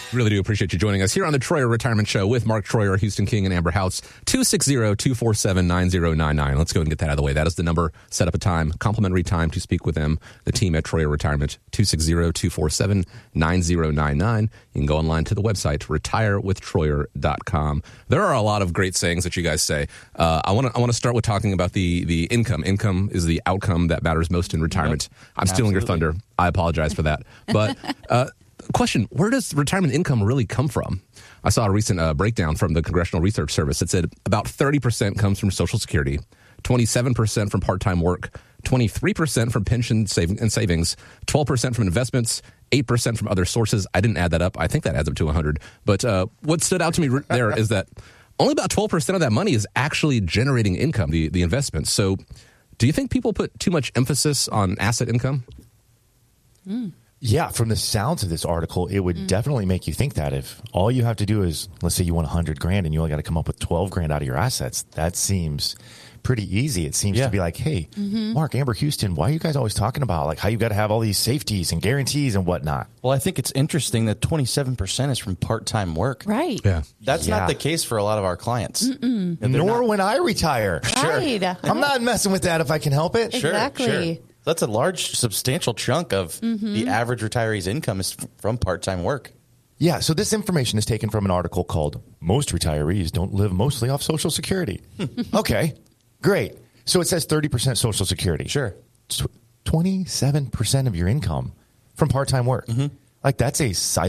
Really do appreciate you joining us here on the Troyer Retirement Show with Mark Troyer, Houston King, and Amber House. 260-247-9099. Let's go and get that out of the way. That is the number. Set up a time, complimentary time to speak with them, the team at Troyer Retirement. 260-247-9099. You can go online to the website, retirewithtroyer.com. There are a lot of great sayings that you guys say. I want to start with talking about the income. Income is the outcome that matters most in retirement. Yep. I'm stealing your thunder. I apologize for that. But question, where does retirement income really come from? I saw a recent breakdown from the Congressional Research Service that said about 30% comes from Social Security, 27% from part-time work, 23% from pension savings, 12% from investments, 8% from other sources. I didn't add that up. I think that adds up to 100. But what stood out to me there is that only about 12% of that money is actually generating income, the investments. So do you think people put too much emphasis on asset income? Yeah, from the sounds of this article, it would definitely make you think that if all you have to do is, let's say you want $100,000 and you only got to come up with $12,000 out of your assets, that seems pretty easy. It seems to be like, hey, Mark, Amber, Houston, why are you guys always talking about like how you got to have all these safeties and guarantees and whatnot? Well, I think it's interesting that 27% is from part-time work. Right. Yeah. That's not the case for a lot of our clients. Nor when I retire. Right. Sure. I'm not messing with that if I can help it. Exactly. Sure. That's a large, substantial chunk of the average retiree's income is from part-time work. Yeah, so this information is taken from an article called Most Retirees Don't Live Mostly Off Social Security. Okay, great. So it says 30% Social Security. Sure. 27% of your income from part-time work. Like that's a sizable